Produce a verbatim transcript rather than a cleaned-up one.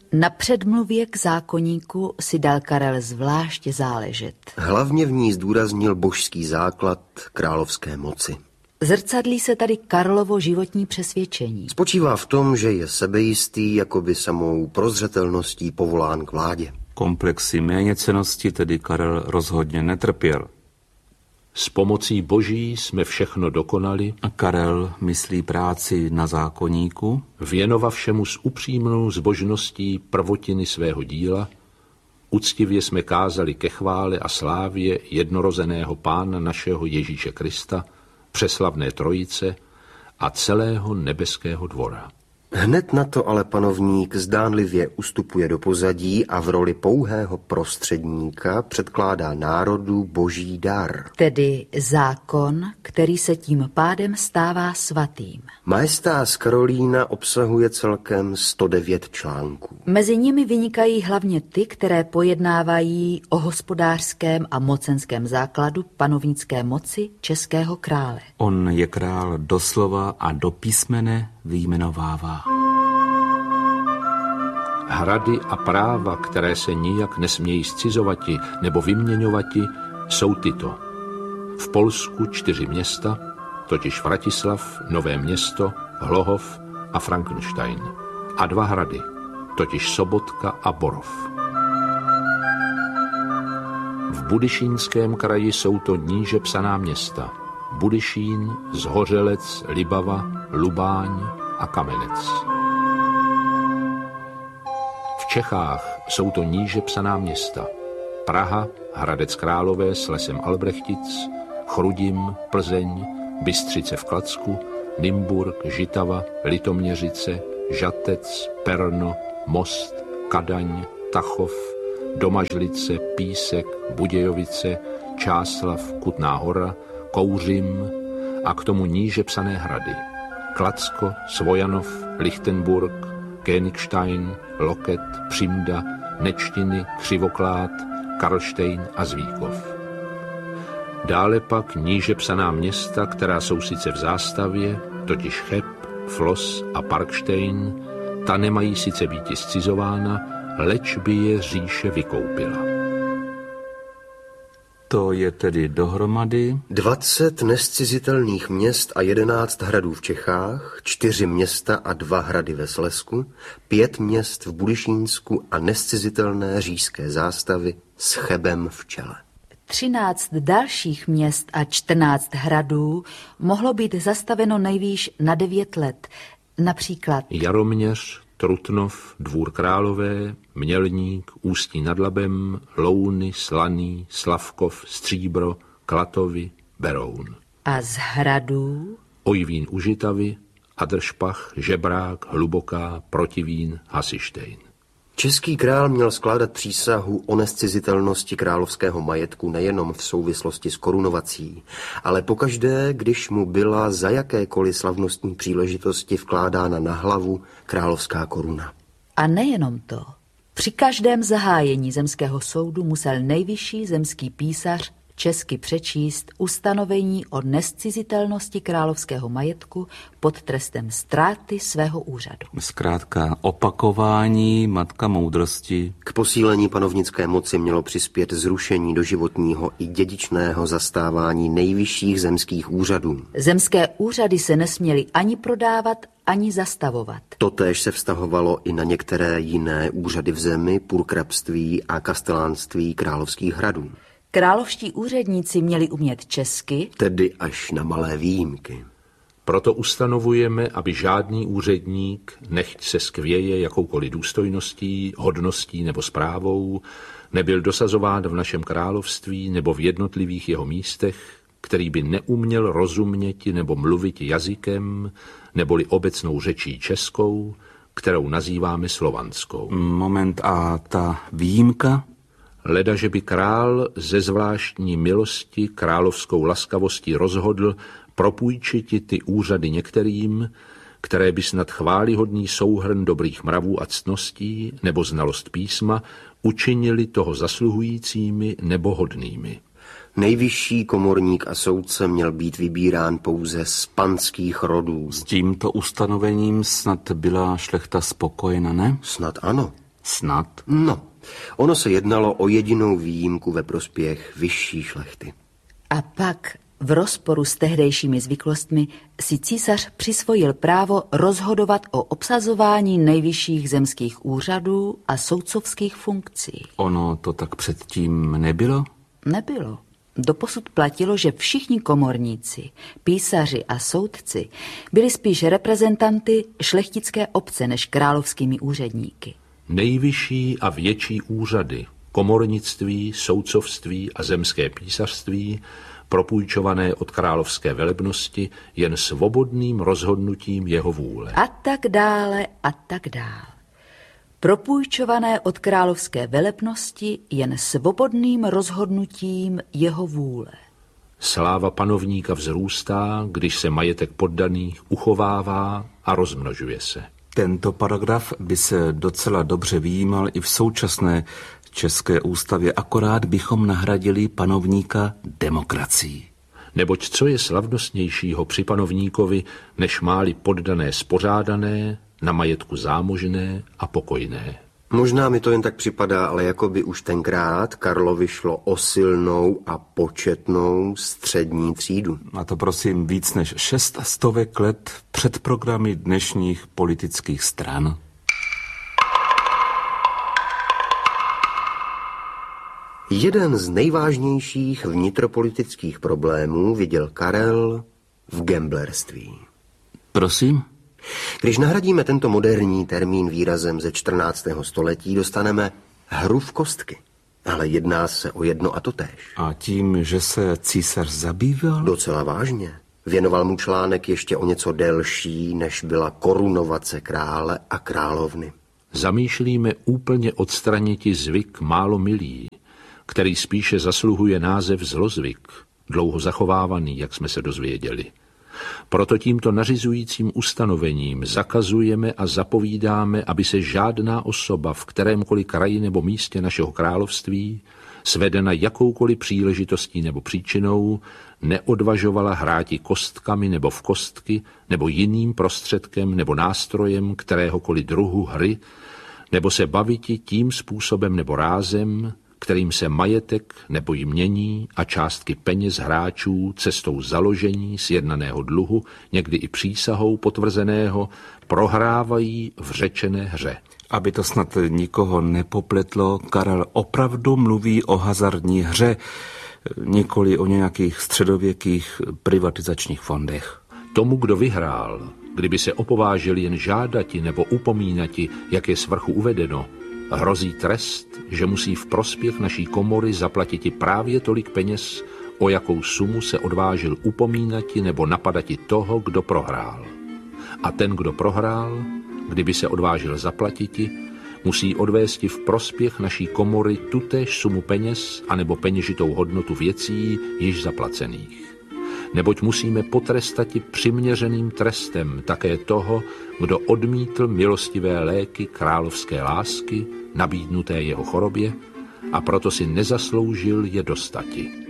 Na předmluvě k zákoníku si dal Karel zvláště záležet. Hlavně v ní zdůraznil božský základ královské moci. Zrcadlí se tady Karlovo životní přesvědčení. Spočívá v tom, že je sebejistý, jakoby samou prozřetelností povolán k vládě. Komplexy méněcennosti tedy Karel rozhodně netrpěl. S pomocí boží jsme všechno dokonali. A Karel myslí práci na zákoníku. Věnovavšemu s upřímnou zbožností prvotiny svého díla, uctivě jsme kázali ke chvále a slávě jednorozeného Pána našeho Ježíše Krista, přeslavné trojice a celého nebeského dvora. Hned na to ale panovník zdánlivě ustupuje do pozadí a v roli pouhého prostředníka předkládá národu boží dar. Tedy zákon, který se tím pádem stává svatým. Majestáz Karolína obsahuje celkem sto devět článků. Mezi nimi vynikají hlavně ty, které pojednávají o hospodářském a mocenském základu panovnické moci českého krále. On je král doslova a do písmene vyjmenovává. Hrady a práva, které se nijak nesmějí zcizovati nebo vyměňovati, jsou tyto. V Polsku čtyři města, totiž Vratislav, Nové Město, Hlohov a Frankenstein. A dva hrady, totiž Sobotka a Borov. V Budyšínském kraji jsou to níže psaná města. Budyšín, Zhořelec, Libava, Lubáň a Kamenec. V Čechách jsou to níže psaná města. Praha, Hradec Králové s lesem Albrechtic, Chrudim, Plzeň, Bystřice v Kladsku, Nymburk, Žitava, Litoměřice, Žatec, Perno, Most, Kadaň, Tachov, Domažlice, Písek, Budějovice, Čáslav, Kutná Hora, Kouřim a k tomu níže psané hrady. Kladsko, Svojanov, Lichtenburg, Königstein, Loket, Přimda, Nečtiny, Křivoklád, Karlštejn a Zvíkov. Dále pak níže psaná města, která jsou sice v zástavě, totiž Cheb, Flos a Parkštejn, ta nemají sice býti zcizována, leč by je říše vykoupila. To je tedy dohromady dvacet nescizitelných měst a jedenáct hradů v Čechách, čtyři města a dva hrady ve Slezsku, pět měst v Budyšínsku a nescizitelné říšské zástavy s Chebem v čele. Třináct dalších měst a čtrnáct hradů mohlo být zastaveno nejvýš na devět let, například Jaroměř, Trutnov, Dvůr Králové, Mělník, Ústí nad Labem, Louny, Slaný, Slavkov, Stříbro, Klatovy, Beroun. A z hradů Ojvín u Žitavy, Adršpach, Žebrák, Hluboká, Protivín, Hasištejn. Český král měl skládat přísahu o nescizitelnosti královského majetku nejenom v souvislosti s korunovací, ale pokaždé, když mu byla za jakékoliv slavnostní příležitosti vkládána na hlavu královská koruna. A nejenom to. Při každém zahájení zemského soudu musel nejvyšší zemský písař česky přečíst ustanovení o nescizitelnosti královského majetku pod trestem ztráty svého úřadu. Zkrátka opakování matka moudrosti. K posílení panovnické moci mělo přispět zrušení doživotního i dědičného zastávání nejvyšších zemských úřadů. Zemské úřady se nesměly ani prodávat, ani zastavovat. Totéž se vztahovalo i na některé jiné úřady v zemi, purkrabství a kastelánství královských hradů. Královští úředníci měli umět česky, tedy až na malé výjimky. Proto ustanovujeme, aby žádný úředník, nechť se skvěje jakoukoliv důstojností, hodností nebo správou, nebyl dosazován v našem království nebo v jednotlivých jeho místech, který by neuměl rozuměti nebo mluvit jazykem, neboli obecnou řečí českou, kterou nazýváme slovanskou. Moment, a ta výjimka? Leda, že by král ze zvláštní milosti královskou laskavostí rozhodl propůjčiti ty úřady některým, které by snad chválihodný souhrn dobrých mravů a ctností nebo znalost písma učinili toho zasluhujícími nebo hodnými. Nejvyšší komorník a soudce měl být vybírán pouze z panských rodů. S tímto ustanovením snad byla šlechta spokojena, ne? Snad ano. Snad. No, ono se jednalo o jedinou výjimku ve prospěch vyšší šlechty. A pak v rozporu s tehdejšími zvyklostmi si císař přisvojil právo rozhodovat o obsazování nejvyšších zemských úřadů a soudcovských funkcí. Ono to tak předtím nebylo? Nebylo. Doposud platilo, že všichni komorníci, písaři a soudci byli spíš reprezentanty šlechtické obce než královskými úředníky. Nejvyšší a větší úřady, komornictví, soudcovství a zemské písařství, propůjčované od královské velebnosti jen svobodným rozhodnutím jeho vůle. A tak dále, a tak dále. Propůjčované od královské velebnosti jen svobodným rozhodnutím jeho vůle. Sláva panovníka vzrůstá, když se majetek poddaných uchovává a rozmnožuje se. Tento paragraf by se docela dobře vyjímal i v současné české ústavě, akorát bychom nahradili panovníka demokracií. Neboť co je slavnostnějšího při panovníkovi, než máli poddané spořádané, na majetku zámožné a pokojné. Možná mi to jen tak připadá, ale jako by už tenkrát Karlovi šlo o silnou a početnou střední třídu. A to prosím víc než šest stovek let před programy dnešních politických stran. Jeden z nejvážnějších vnitropolitických problémů viděl Karel v gamblerství. Prosím? Když nahradíme tento moderní termín výrazem ze čtrnáctého století, dostaneme hru v kostky. Ale jedná se o jedno a totéž. A tím, že se císař zabýval? Docela vážně. Věnoval mu článek ještě o něco delší, než byla korunovace krále a královny. Zamýšlíme úplně odstraniti zvyk málo milý, který spíše zasluhuje název zlozvyk, dlouho zachovávaný, jak jsme se dozvěděli. Proto tímto nařizujícím ustanovením zakazujeme a zapovídáme, aby se žádná osoba v kterémkoliv kraji nebo místě našeho království, svedena jakoukoliv příležitostí nebo příčinou, neodvažovala hráti kostkami nebo v kostky, nebo jiným prostředkem nebo nástrojem kteréhokoliv druhu hry, nebo se baviti tím způsobem nebo rázem, kterým se majetek nebo jmění a částky peněz hráčů cestou založení sjednaného dluhu, někdy i přísahou potvrzeného, prohrávají v řečené hře. Aby to snad nikoho nepopletlo, Karel opravdu mluví o hazardní hře, nikoli o nějakých středověkých privatizačních fondech. Tomu, kdo vyhrál, kdyby se opovážil jen žádati nebo upomínati, jak je svrchu uvedeno, hrozí trest, že musí v prospěch naší komory zaplatit i právě tolik peněz, o jakou sumu se odvážil upomínati nebo napadati toho, kdo prohrál. A ten, kdo prohrál, kdyby se odvážil zaplatiti, musí odvésti v prospěch naší komory tutéž sumu peněz anebo peněžitou hodnotu věcí již zaplacených. Neboť musíme potrestati přiměřeným trestem také toho, kdo odmítl milostivé léky královské lásky, nabídnuté jeho chorobě, a proto si nezasloužil je dostati.